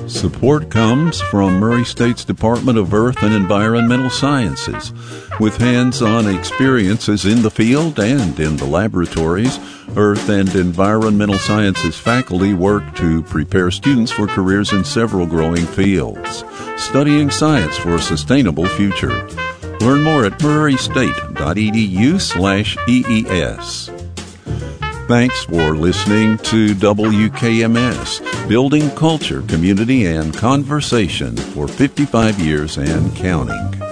Support comes from Murray State's Department of Earth and Environmental Sciences. With hands-on experiences in the field and in the laboratories, Earth and Environmental Sciences faculty work to prepare students for careers in several growing fields, studying science for a sustainable future. Learn more at murraystate.edu/EES. Thanks for listening to WKMS, building culture, community, and conversation for 55 years and counting.